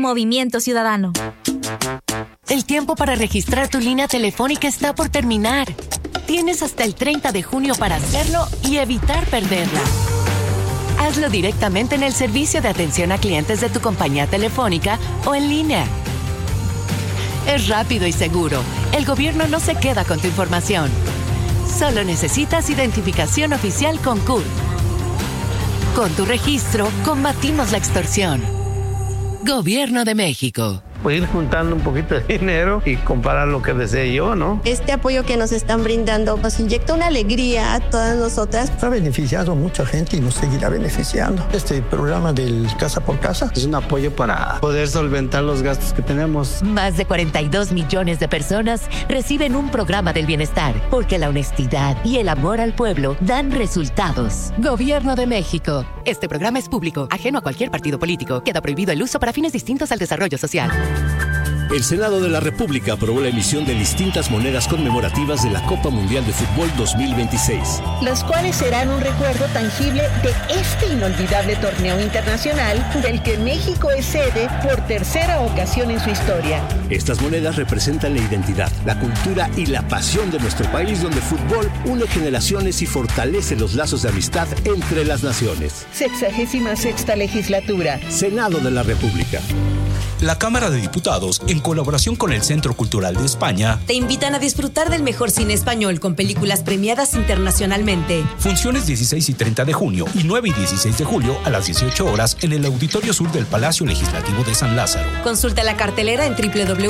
Movimiento Ciudadano. El tiempo para registrar tu línea telefónica está por terminar. Tienes hasta el 30 de junio para hacerlo y evitar perderla. Hazlo directamente en el servicio de atención a clientes de tu compañía telefónica o en línea. Es rápido y seguro. El gobierno no se queda con tu información. Solo necesitas identificación oficial con CURP. Con tu registro, combatimos la extorsión. Gobierno de México. Pues ir juntando un poquito de dinero y comprar lo que desee yo, ¿no? Este apoyo que nos están brindando nos inyecta una alegría a todas nosotras. Ha beneficiado a mucha gente y nos seguirá beneficiando. Este programa del Casa por Casa es un apoyo para poder solventar los gastos que tenemos. Más de 42 millones de personas reciben un programa del bienestar, porque la honestidad y el amor al pueblo dan resultados. Gobierno de México. Este programa es público, ajeno a cualquier partido político. Queda prohibido el uso para fines distintos al desarrollo social. El Senado de la República aprobó la emisión de distintas monedas conmemorativas de la Copa Mundial de Fútbol 2026. Las cuales serán un recuerdo tangible de este inolvidable torneo internacional del que México es sede por tercera ocasión en su historia. Estas monedas representan la identidad, la cultura y la pasión de nuestro país, donde el fútbol une generaciones y fortalece los lazos de amistad entre las naciones. 66ª legislatura. Senado de la República. La Cámara de Diputados, en colaboración con el Centro Cultural de España, te invitan a disfrutar del mejor cine español con películas premiadas internacionalmente. Funciones 16 y 30 de junio y 9 y 16 de julio a las 18 horas en el Auditorio Sur del Palacio Legislativo de San Lázaro. Consulta la cartelera en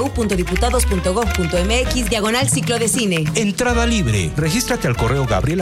www.diputados.gov.mx/ciclo de cine. Entrada libre. Regístrate al correo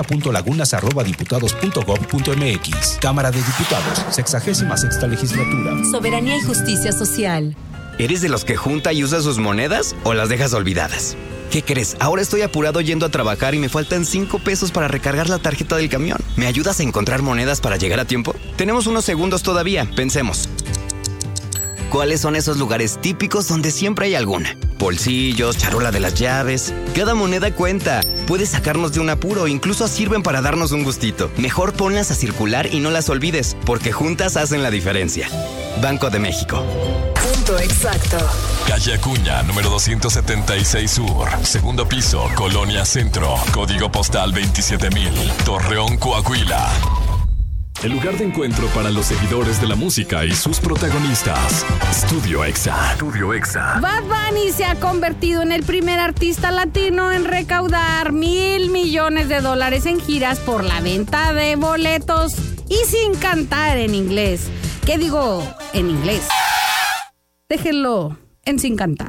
gabriela.lagunas@diputados.gov.mx. Cámara de Diputados, 66ª legislatura. Soberanía y justicia social. ¿Eres de los que junta y usa sus monedas o las dejas olvidadas? ¿Qué crees? Ahora estoy apurado yendo a trabajar y me faltan 5 pesos para recargar la tarjeta del camión. ¿Me ayudas a encontrar monedas para llegar a tiempo? Tenemos unos segundos todavía, pensemos. ¿Cuáles son esos lugares típicos donde siempre hay alguna? Bolsillos, charola de las llaves. Cada moneda cuenta. Puede sacarnos de un apuro, incluso sirven para darnos un gustito. Mejor ponlas a circular y no las olvides, porque juntas hacen la diferencia. Banco de México. Punto exacto. Calle Acuña, número 276 Sur. Segundo piso, Colonia Centro. Código postal 27000. Torreón, Coahuila. El lugar de encuentro para los seguidores de la música y sus protagonistas. Estudio Exa. Estudio Exa. Bad Bunny se ha convertido en el primer artista latino en recaudar $1,000 millones en giras por la venta de boletos y sin cantar en inglés. ¿Qué digo en inglés? Déjenlo en sin cantar.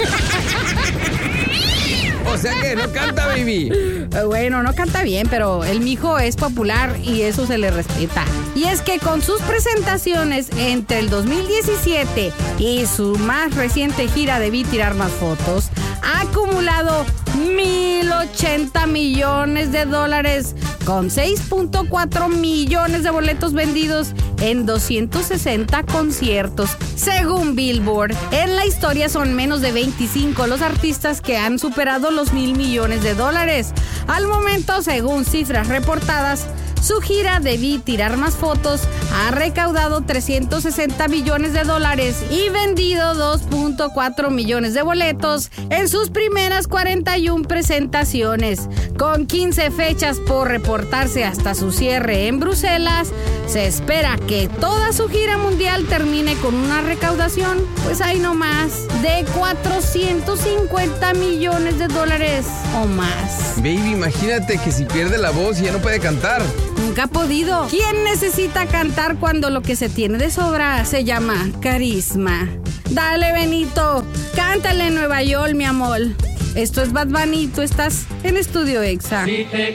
O sea que no canta, baby. Bueno, no canta bien, pero el mijo es popular y eso se le respeta. Y es que con sus presentaciones entre el 2017 y su más reciente gira Debí tirar más fotos, ha acumulado $1,080 millones con 6.4 millones de boletos vendidos en 260 conciertos. Según Billboard, en la historia son menos de 25 los artistas que han superado los $1,000 millones. Al momento, según cifras reportadas, su gira Debí tirar más fotos ha recaudado $360 millones y vendido 2.4 millones de boletos en sus primeras 41 presentaciones. Con 15 fechas por reportarse hasta su cierre en Bruselas, se espera que toda su gira mundial termine con una recaudación, pues ahí nomás, de $450 millones o más. Baby, imagínate que si pierde la voz y ya no puede cantar. Nunca ha podido. ¿Quién necesita cantar cuando lo que se tiene de sobra se llama carisma? Dale, Benito, cántale en Nueva York, mi amor. Esto es Bad Bunny, tú estás en Estudio Exa. Si te